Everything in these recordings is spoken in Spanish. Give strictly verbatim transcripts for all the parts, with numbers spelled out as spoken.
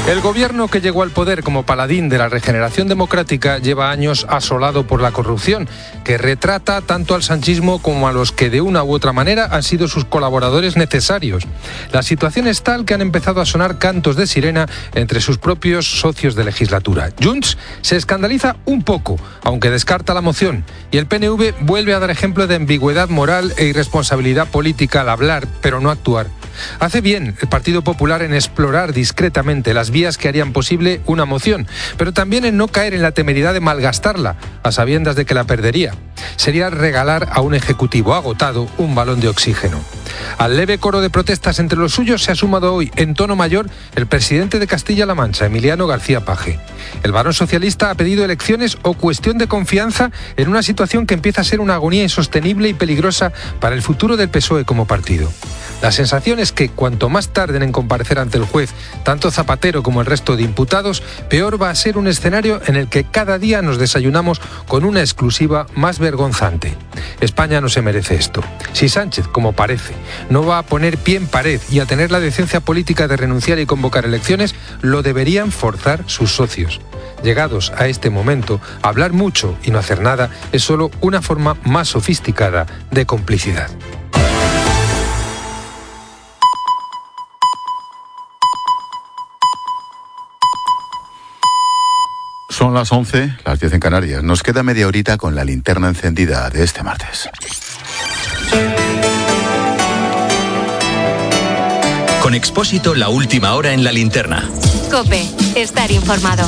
El gobierno que llegó al poder como paladín de la regeneración democrática lleva años asolado por la corrupción, que retrata tanto al sanchismo como a los que de una u otra manera han sido sus colaboradores necesarios. La situación es tal que han empezado a sonar cantos de sirena entre sus propios socios de legislatura. Junts se escandaliza un poco, aunque descarta la moción, y el P N V vuelve a dar ejemplo de ambigüedad moral e irresponsabilidad política al hablar, pero no actuar. Hace bien el Partido Popular en explorar discretamente las vías que harían posible una moción, pero también en no caer en la temeridad de malgastarla, a sabiendas de que la perdería. Sería regalar a un ejecutivo agotado un balón de oxígeno. Al leve coro de protestas entre los suyos se ha sumado hoy, en tono mayor, el presidente de Castilla-La Mancha, Emiliano García Paje. El varón socialista ha pedido elecciones o cuestión de confianza en una situación que empieza a ser una agonía insostenible y peligrosa para el futuro del P S O E como partido. La sensación es que cuanto más tarden en comparecer ante el juez, tanto Zapatero como el resto de imputados, peor va a ser un escenario en el que cada día nos desayunamos con una exclusiva más vergonzante. España no se merece esto. Si Sánchez, como parece, no va a poner pie en pared y a tener la decencia política de renunciar y convocar elecciones, lo deberían forzar sus socios. Llegados a este momento, hablar mucho y no hacer nada es solo una forma más sofisticada de complicidad. Son las once, las diez en Canarias. Nos queda media horita con la linterna encendida de este martes. Con Expósito, la última hora en la linterna. COPE, estar informado.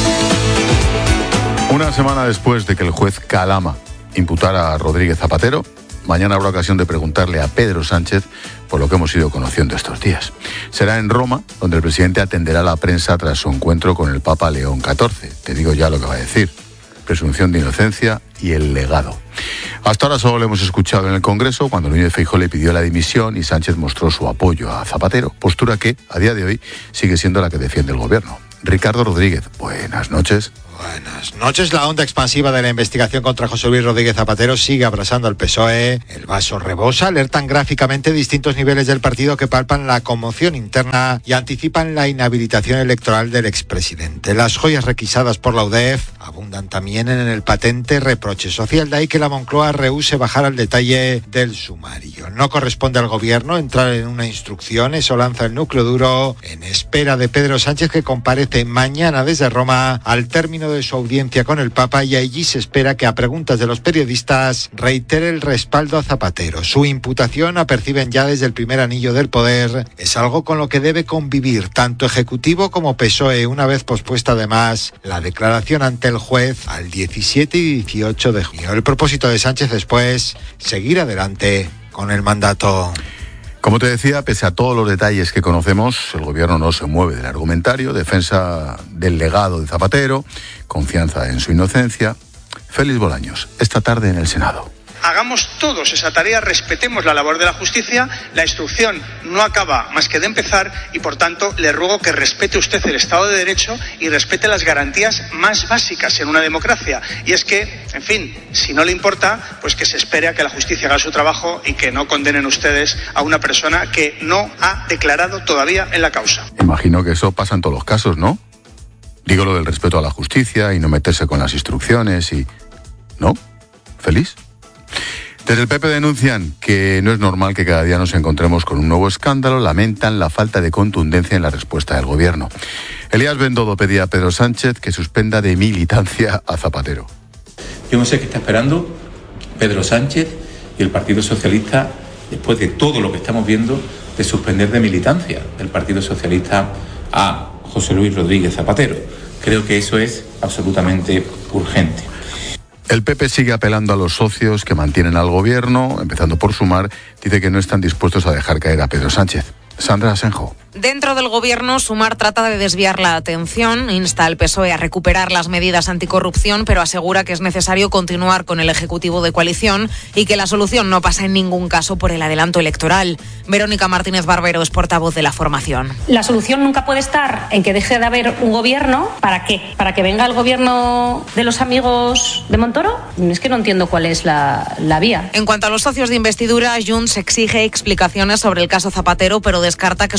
Una semana después de que el juez Calama imputara a Rodríguez Zapatero, mañana habrá ocasión de preguntarle a Pedro Sánchez por lo que hemos ido conociendo estos días. Será en Roma, donde el presidente atenderá a la prensa tras su encuentro con el Papa León catorce. Te digo ya lo que va a decir. Presunción de inocencia y el legado. Hasta ahora solo lo hemos escuchado en el Congreso, cuando Núñez Feijóo le pidió la dimisión y Sánchez mostró su apoyo a Zapatero, postura que, a día de hoy, sigue siendo la que defiende el gobierno. Ricardo Rodríguez, buenas noches. Buenas noches. La onda expansiva de la investigación contra José Luis Rodríguez Zapatero sigue abrasando al P S O E. El vaso rebosa. Alertan gráficamente distintos niveles del partido que palpan la conmoción interna y anticipan la inhabilitación electoral del expresidente. Las joyas requisadas por la U D E F abundan también en el patente reproche social. De ahí que la Moncloa rehúse bajar al detalle del sumario. No corresponde al gobierno entrar en una instrucción. Eso lanza el núcleo duro en espera de Pedro Sánchez, que comparece mañana desde Roma al término de su audiencia con el Papa, y allí se espera que a preguntas de los periodistas reitere el respaldo a Zapatero. Su imputación, aperciben ya desde el primer anillo del poder, es algo con lo que debe convivir tanto Ejecutivo como P S O E, una vez pospuesta además la declaración ante el juez al diecisiete y dieciocho de junio. El propósito de Sánchez después, seguir adelante con el mandato. Como te decía, pese a todos los detalles que conocemos, el gobierno no se mueve del argumentario, defensa del legado de Zapatero, confianza en su inocencia. Félix Bolaños, esta tarde en el Senado. Hagamos todos esa tarea, respetemos la labor de la justicia, la instrucción no acaba más que de empezar y, por tanto, le ruego que respete usted el Estado de Derecho y respete las garantías más básicas en una democracia. Y es que, en fin, si no le importa, pues que se espere a que la justicia haga su trabajo y que no condenen ustedes a una persona que no ha declarado todavía en la causa. Imagino que eso pasa en todos los casos, ¿no? Digo lo del respeto a la justicia y no meterse con las instrucciones y... ¿No? ¿Feliz? Desde el P P denuncian que no es normal que cada día nos encontremos con un nuevo escándalo, lamentan la falta de contundencia en la respuesta del gobierno. Elías Bendodo pedía a Pedro Sánchez que suspenda de militancia a Zapatero. Yo no sé qué está esperando Pedro Sánchez y el Partido Socialista después de todo lo que estamos viendo de suspender de militancia del Partido Socialista a José Luis Rodríguez Zapatero. Creo que eso es absolutamente urgente. El P P sigue apelando a los socios que mantienen al gobierno, empezando por Sumar, dice que no están dispuestos a dejar caer a Pedro Sánchez. Sandra Asenjo. Dentro del gobierno, Sumar trata de desviar la atención, insta al P S O E a recuperar las medidas anticorrupción, pero asegura que es necesario continuar con el Ejecutivo de coalición y que la solución no pasa en ningún caso por el adelanto electoral. Verónica Martínez Barbero es portavoz de la formación. La solución nunca puede estar en que deje de haber un gobierno. ¿Para qué? ¿Para que venga el gobierno de los amigos de Montoro? Es que no entiendo cuál es la, la vía. En cuanto a los socios de investidura, Junts exige explicaciones sobre el caso Zapatero, pero descarta que su partido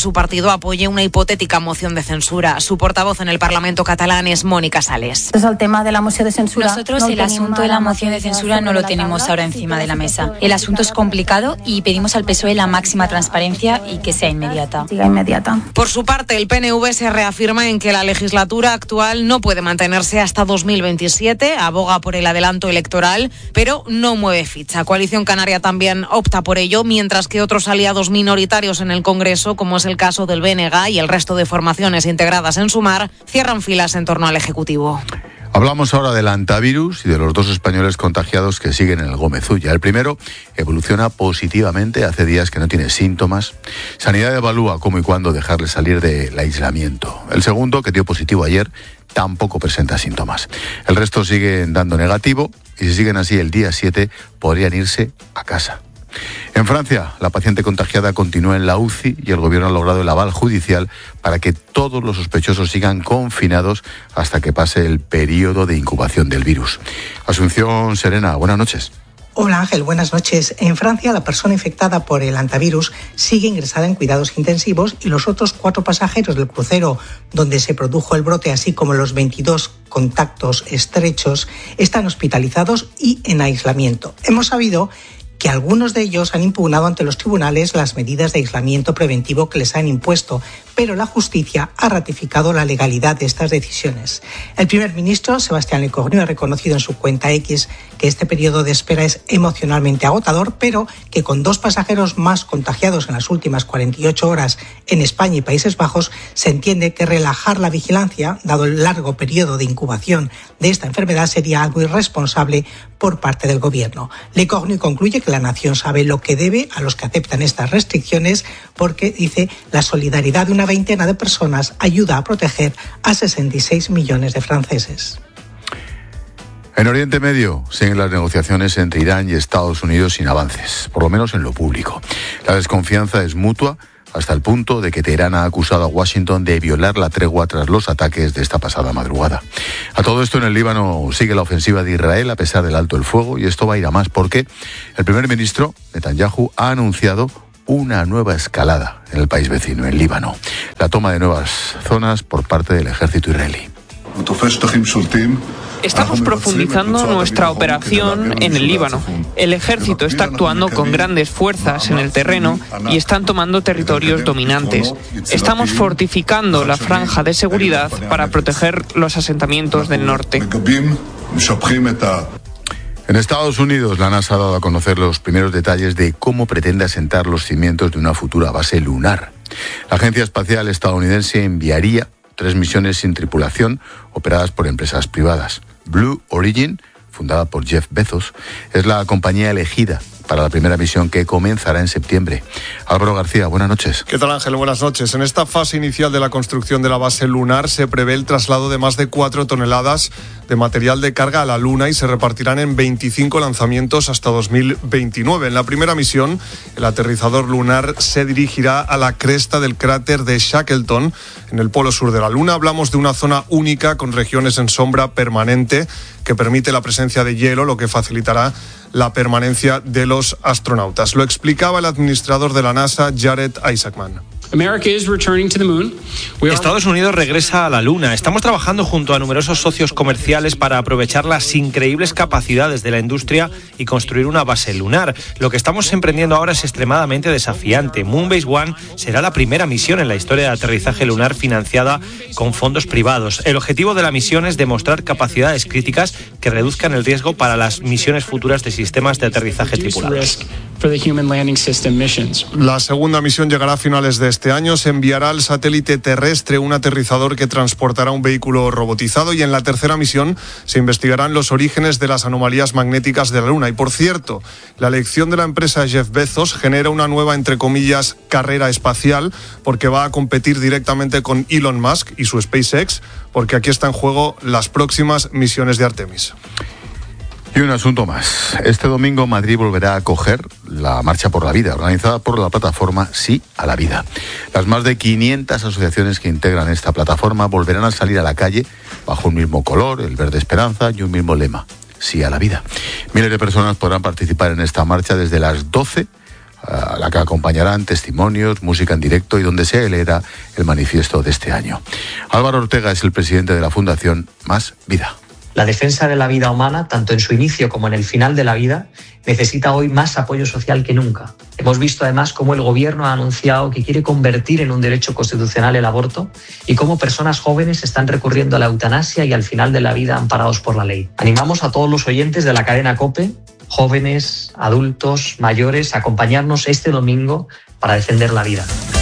partido apoye una hipotética moción de censura. Su portavoz en el Parlamento catalán es Mónica Sales. Es el tema de la moción de censura. Nosotros no el asunto de la moción de censura no lo tenemos ahora encima de la mesa. El asunto es complicado y pedimos al P S O E la máxima transparencia y que sea inmediata. Siga inmediata. Por su parte, el P N V se reafirma en que la legislatura actual no puede mantenerse hasta dos mil veintisiete, aboga por el adelanto electoral, pero no mueve ficha. Coalición Canaria también opta por ello, mientras que otros aliados minoritarios en el Congreso, como es el caso del B N G y el resto de formaciones integradas en Sumar, cierran filas en torno al Ejecutivo. Hablamos ahora del antivirus y de los dos españoles contagiados que siguen en el Gómez Ulla. El primero evoluciona positivamente, hace días que no tiene síntomas. Sanidad evalúa cómo y cuándo dejarle salir del aislamiento. El segundo, que dio positivo ayer, tampoco presenta síntomas. El resto siguen dando negativo y si siguen así el día siete podrían irse a casa. En Francia, la paciente contagiada continúa en la U C I y el gobierno ha logrado el aval judicial para que todos los sospechosos sigan confinados hasta que pase el periodo de incubación del virus. Asunción Serena, buenas noches. Hola Ángel, buenas noches. En Francia, la persona infectada por el antivirus sigue ingresada en cuidados intensivos y los otros cuatro pasajeros del crucero donde se produjo el brote, así como los veintidós contactos estrechos, están hospitalizados y en aislamiento. Hemos sabido que algunos de ellos han impugnado ante los tribunales las medidas de aislamiento preventivo que les han impuesto, pero la justicia ha ratificado la legalidad de estas decisiones. El primer ministro, Sebastián Lecornu, ha reconocido en su cuenta X que este periodo de espera es emocionalmente agotador, pero que con dos pasajeros más contagiados en las últimas cuarenta y ocho horas en España y Países Bajos, se entiende que relajar la vigilancia, dado el largo periodo de incubación de esta enfermedad, sería algo irresponsable por parte del gobierno. Lecornu concluye que la nación sabe lo que debe a los que aceptan estas restricciones porque, dice, la solidaridad de una veintena de personas ayuda a proteger a sesenta y seis millones de franceses. En Oriente Medio siguen las negociaciones entre Irán y Estados Unidos sin avances, por lo menos en lo público. La desconfianza es mutua hasta el punto de que Teherán ha acusado a Washington de violar la tregua tras los ataques de esta pasada madrugada. A todo esto, en el Líbano sigue la ofensiva de Israel a pesar del alto el fuego, y esto va a ir a más porque el primer ministro, Netanyahu, ha anunciado una nueva escalada en el país vecino, en Líbano. La toma de nuevas zonas por parte del ejército israelí. Estamos profundizando nuestra operación en el Líbano. El ejército está actuando con grandes fuerzas en el terreno y están tomando territorios dominantes. Estamos fortificando la franja de seguridad para proteger los asentamientos del norte. En Estados Unidos, la NASA ha dado a conocer los primeros detalles de cómo pretende asentar los cimientos de una futura base lunar. La Agencia Espacial Estadounidense enviaría tres misiones sin tripulación operadas por empresas privadas. Blue Origin, fundada por Jeff Bezos, es la compañía elegida para la primera misión que comenzará en septiembre. Álvaro García, buenas noches. ¿Qué tal, Ángel? Buenas noches. En esta fase inicial de la construcción de la base lunar se prevé el traslado de más de cuatro toneladas de material de carga a la Luna y se repartirán en veinticinco lanzamientos hasta dos mil veintinueve. En la primera misión, el aterrizador lunar se dirigirá a la cresta del cráter de Shackleton, en el polo sur de la Luna. Hablamos de una zona única con regiones en sombra permanente que permite la presencia de hielo, lo que facilitará la permanencia de los astronautas. Lo explicaba el administrador de la NASA, Jared Isaacman. Estados Unidos regresa a la Luna. Estamos trabajando junto a numerosos socios comerciales para aprovechar las increíbles capacidades de la industria y construir una base lunar. Lo que estamos emprendiendo ahora es extremadamente desafiante. Moonbase One será la primera misión en la historia de aterrizaje lunar financiada con fondos privados. El objetivo de la misión es demostrar capacidades críticas que reduzcan el riesgo para las misiones futuras de sistemas de aterrizaje tripulados. La segunda misión llegará a finales de este año. Se enviará al satélite terrestre un aterrizador que transportará un vehículo robotizado, y en la tercera misión se investigarán los orígenes de las anomalías magnéticas de la Luna. Y por cierto, la elección de la empresa Jeff Bezos genera una nueva, entre comillas, carrera espacial, porque va a competir directamente con Elon Musk y su SpaceX, porque aquí está en juego las próximas misiones de Artemis. Y un asunto más. Este domingo Madrid volverá a acoger la Marcha por la Vida, organizada por la plataforma Sí a la Vida. Las más de quinientas asociaciones que integran esta plataforma volverán a salir a la calle bajo un mismo color, el verde esperanza, y un mismo lema: Sí a la Vida. Miles de personas podrán participar en esta marcha desde las doce a la que acompañarán testimonios, música en directo y donde se leerá el manifiesto de este año. Álvaro Ortega es el presidente de la Fundación Más Vida. La defensa de la vida humana, tanto en su inicio como en el final de la vida, necesita hoy más apoyo social que nunca. Hemos visto además cómo el Gobierno ha anunciado que quiere convertir en un derecho constitucional el aborto y cómo personas jóvenes están recurriendo a la eutanasia y al final de la vida amparados por la ley. Animamos a todos los oyentes de la cadena COPE, jóvenes, adultos, mayores, a acompañarnos este domingo para defender la vida.